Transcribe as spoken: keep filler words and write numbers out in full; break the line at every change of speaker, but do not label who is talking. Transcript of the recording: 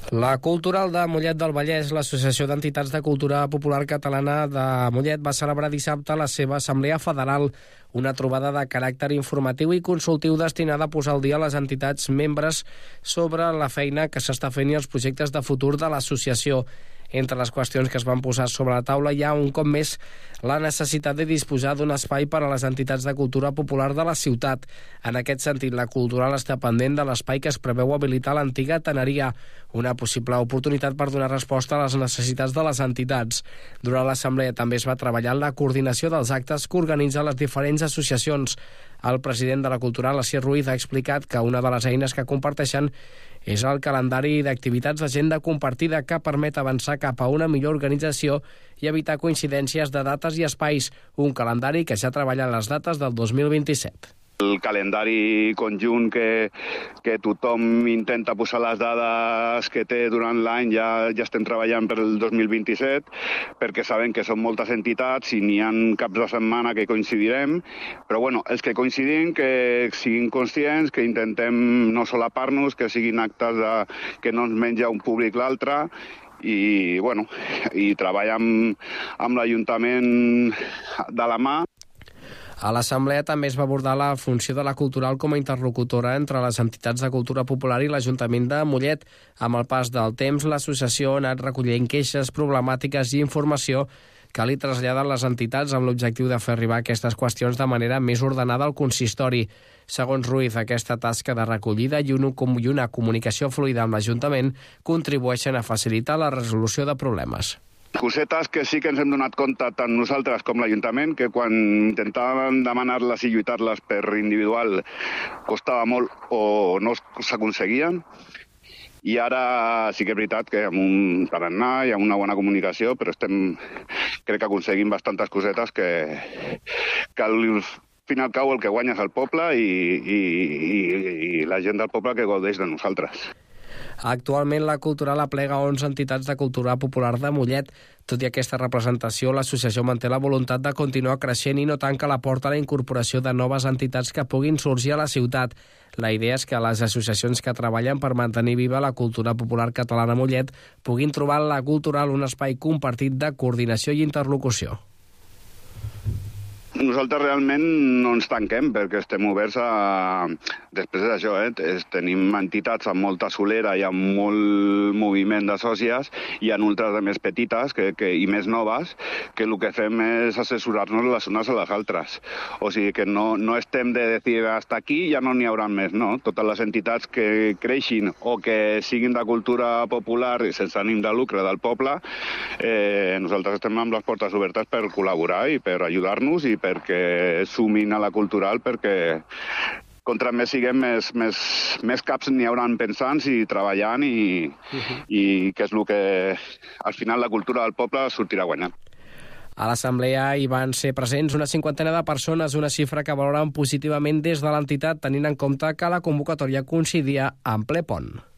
La Cultural de Mollet del Vallès, l'Associació d'Entitats de Cultura Popular Catalana de Mollet, va celebrar dissabte la seva Assemblea Federal, una trobada de caràcter informatiu i consultiu destinada a posar al dia les entitats membres sobre la feina que s'està fent i els projectes de futur de l'associació. Entre les qüestions que es van posar sobre la taula hi ha, un cop més, la necessitat de disposar d'un espai per a les entitats de cultura popular de la ciutat. En aquest sentit, la Cultural està pendent de l'espai que es preveu habilitar a l'antiga Tanneria, una possible oportunitat per donar resposta a les necessitats de les entitats. Durant l'assemblea també es va treballar en la coordinació dels actes que organitzen les diferents associacions. El president de la Cultural, Asier Ruiz, ha explicat que una de les eines que comparteixen és el calendari d'activitats d'agenda compartida que permet avançar cap a una millor organització i evitar coincidències de dates i espais, un calendari que ja treballa en les dates del dos mil vint-i-set.
El calendari conjunt que, que tothom intenta posar les dades que té durant l'any, ja, ja estem treballant per el dos mil vint-i-set, perquè sabem que són moltes entitats i n'hi ha caps de setmana que coincidirem, però bueno, els que coincidim, que siguin conscients, que intentem no solapar-nos, que siguin actes de, que no ens menja un públic l'altre, i bueno, i treballar amb, amb l'Ajuntament de la mà.
A l'Assemblea també es va abordar la funció de la Cultural com a interlocutora entre les entitats de cultura popular i l'Ajuntament de Mollet. Amb el pas del temps, l'associació ha anat recollint queixes, problemàtiques i informació que li traslladen les entitats amb l'objectiu de fer arribar aquestes qüestions de manera més ordenada al consistori. Segons Ruiz, aquesta tasca de recollida i una comunicació fluida amb l'Ajuntament contribueixen a facilitar la resolució de problemes.
Cosetes que sí que ens hem donat compte tant nosaltres com l'Ajuntament, que quan intentàvem demanar-les i lluitar-les per individual costava molt o no s'aconseguien. I ara sí que és veritat que amb un tarannà i amb una bona comunicació, però estem, crec que aconseguim bastantes cosetes que, que al fin i al cabo el que guanya és el poble i, i, i, i la gent del poble que gaudeix de nosaltres.
Actualment la Cultural aplega onze entitats de cultura popular de Mollet. Tot i aquesta representació, l'associació manté la voluntat de continuar creixent i no tanca la porta a la incorporació de noves entitats que puguin sorgir a la ciutat. La idea és que les associacions que treballen per mantenir viva la cultura popular catalana a Mollet puguin trobar en la Cultural un espai compartit de coordinació i interlocució.
Nosaltres realment no ens tanquem perquè estem oberts a... Després d'això, eh? Tenim entitats amb molta solera i amb molt moviment de sòcies i en altres de més petites que, que, i més noves, que el que fem és assessorar-nos les unes a les altres. O sigui que no, no estem de dir hasta aquí ja no n'hi haurà més, no? Totes les entitats que creixin o que siguin de cultura popular i sense ànim de lucre del poble, eh, nosaltres estem amb les portes obertes per col·laborar i per ajudar-nos i perquè sumin a la Cultural, perquè contra més siguem, més, més, més caps n'hi hauran pensant i treballant i, uh-huh. i que és el que al final la cultura del poble sortirà guanyant.
A l'assemblea hi van ser presents una cinquantena de persones, una xifra que valoren positivament des de l'entitat, tenint en compte que la convocatòria coincidia en ple pont.